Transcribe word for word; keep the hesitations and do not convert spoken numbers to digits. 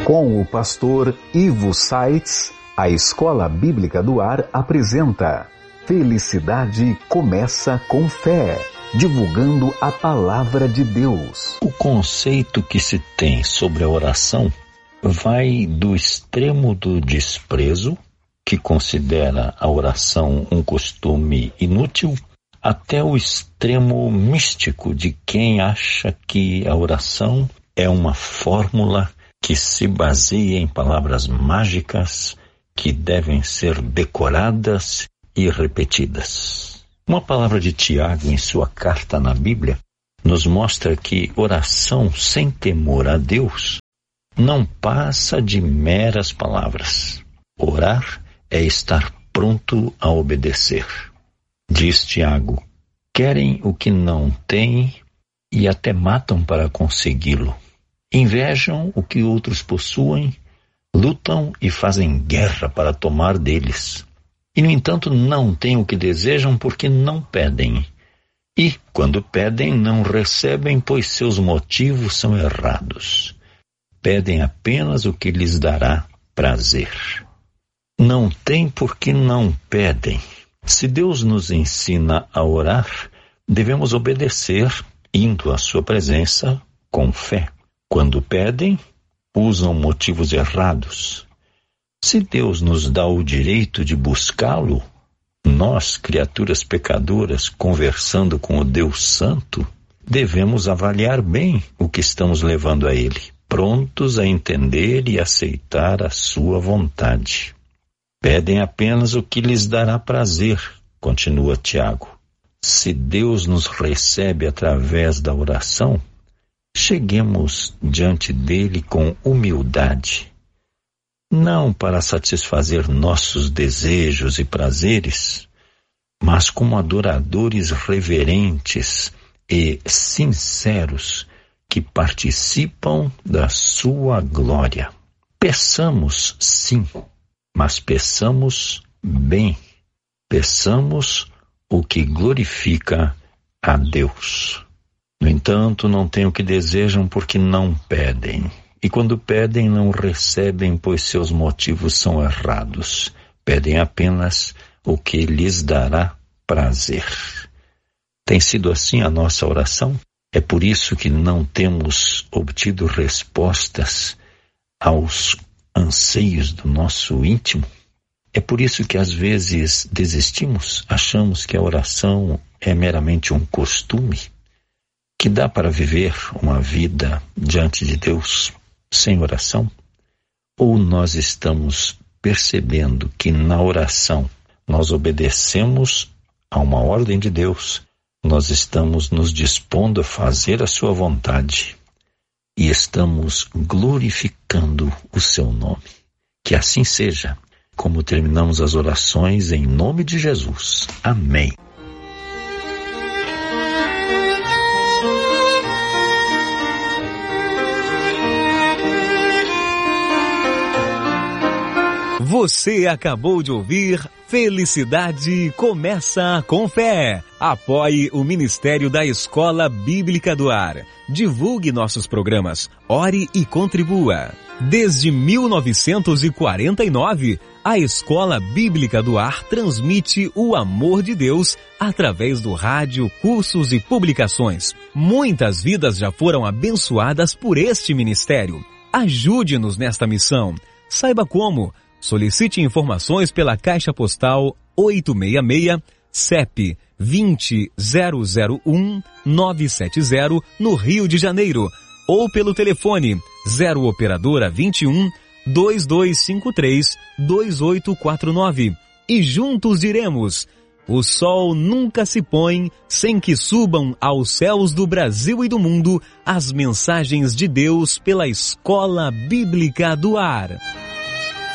Com o pastor Ivo Saitz, a Escola Bíblica do Ar apresenta Felicidade Começa com Fé, divulgando a Palavra de Deus. O conceito que se tem sobre a oração vai do extremo do desprezo, que considera a oração um costume inútil, até o extremo místico de quem acha que a oração é uma fórmula que se baseia em palavras mágicas que devem ser decoradas e repetidas. Uma palavra de Tiago em sua carta na Bíblia nos mostra que oração sem temor a Deus não passa de meras palavras. Orar é estar pronto a obedecer. Diz Tiago: querem o que não têm e até matam para consegui-lo. Invejam o que outros possuem, lutam e fazem guerra para tomar deles. E, no entanto, não têm o que desejam porque não pedem. E, quando pedem, não recebem, pois seus motivos são errados. Pedem apenas o que lhes dará prazer. Não têm porque não pedem. Se Deus nos ensina a orar, devemos obedecer, indo à sua presença com fé. Quando pedem, usam motivos errados. Se Deus nos dá o direito de buscá-lo, nós, criaturas pecadoras, conversando com o Deus Santo, devemos avaliar bem o que estamos levando a Ele, prontos a entender e aceitar a sua vontade. Pedem apenas o que lhes dará prazer, continua Tiago. Se Deus nos recebe através da oração, cheguemos diante dele com humildade, não para satisfazer nossos desejos e prazeres, mas como adoradores reverentes e sinceros que participam da sua glória. Peçamos, sim, mas peçamos bem. Peçamos o que glorifica a Deus. No entanto, não têm o que desejam porque não pedem. E quando pedem, não recebem, pois seus motivos são errados. Pedem apenas o que lhes dará prazer. Tem sido assim a nossa oração? É por isso que não temos obtido respostas aos anseios do nosso íntimo? É por isso que às vezes desistimos, achamos que a oração é meramente um costume, que dá para viver uma vida diante de Deus sem oração? Ou nós estamos percebendo que na oração nós obedecemos a uma ordem de Deus, nós estamos nos dispondo a fazer a sua vontade e estamos glorificando o seu nome? Que assim seja, como terminamos as orações em nome de Jesus. Amém. Você acabou de ouvir Felicidade Começa com Fé. Apoie o Ministério da Escola Bíblica do Ar. Divulgue nossos programas. Ore e contribua. Desde mil novecentos e quarenta e nove, a Escola Bíblica do Ar transmite o amor de Deus através do rádio, cursos e publicações. Muitas vidas já foram abençoadas por este ministério. Ajude-nos nesta missão. Saiba como. Solicite informações pela Caixa Postal oitocentos e sessenta e seis, C E P vinte zero zero um nove sete zero, no Rio de Janeiro, ou pelo telefone zero operadora vinte e um, dois dois cinco três, dois oito quatro nove. E juntos diremos: o sol nunca se põe sem que subam aos céus do Brasil e do mundo as mensagens de Deus pela Escola Bíblica do Ar.